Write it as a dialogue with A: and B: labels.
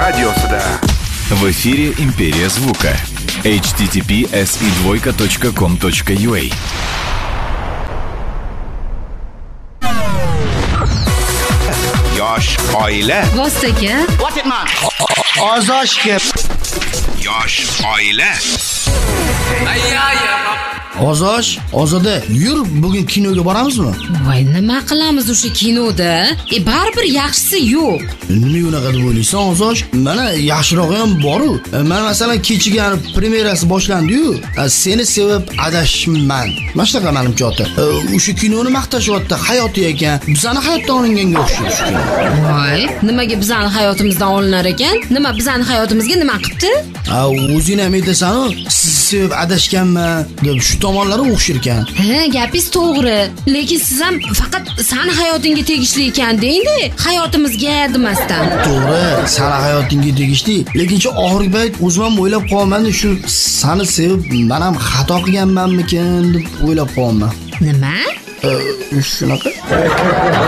A: radiosida.
B: В эфире «Империя звука». https://2.com.ua.
A: Yosh oila.
C: Vostoka.
D: What it man?
E: Ozoshga.
A: Yosh oila.
E: Ozoda, yur bugun kinoga boramizmi?
C: Voy, nima qilamiz o'sha kinoda? Baribir yaxshisi yo'q.
E: Nima unaqa deb o'ylaysan, Ozosh? Mana yaxshirog'i ham bor-u. Mana masalan kechiga premyerasi boshlandi-yu. Seni sevib adashman. Mana shunaqa menimcha ota. O'sha kinoni maqtashyapti, hayotiy ekan. Bizani hayotdan olinganga o'xshaydi shu kino.
C: Voy, nimaga bizani hayotimizdan olinar ekan? Nima bizani hayotimizga nima qilibdi?
E: O'zing ham aytasan-ku, siz sevib adashganman deb shu tomonlari o'xshir ekan.
C: Gapingiz to'g'ri. Lekin siz ham faqat sani hayotingga tegishli ekan deydi, hayotimizga demasdan.
E: To'g'ri, sani hayotingga tegishli. Lekin shu oxirgi payt o'zim ham o'ylab qolman, shu sani sevib men ham xato qilganmanmikin deb o'ylab qolman.
C: Nima?
E: Shunaqa.